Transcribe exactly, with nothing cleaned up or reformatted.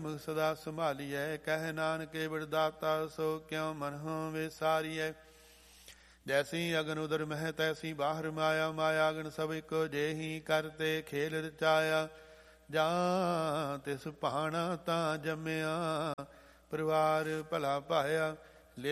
ਗੁਰਮੁਖ ਸਦਾ ਸੰਭਾਲੀਐ। ਕਹਿ ਨਾਨਕ ਏਵੜ ਦਾਤਾ ਸੋ ਕਿਉ ਮਨਹੁ ਵਿਸਾਰੀਐ। ਜੈਸੀ ਅਗਨ ਉਦਰ ਮਹਿ ਤੈਸੀ ਬਾਹਰ ਮਾਇਆ। ਮਾਇਆ ਅਗਨ ਸਭ ਇੱਕੋ ਜਿਹੀ ਕਰਤੇ ਖੇਲ ਰਚਾਇਆ। ਜਾਂ ਤਿਸ ਭਾਣਾ ਤਾਂ ਜੰਮਿਆ ਪਰਿਵਾਰ ਭਲਾ ਪਾਇਆ।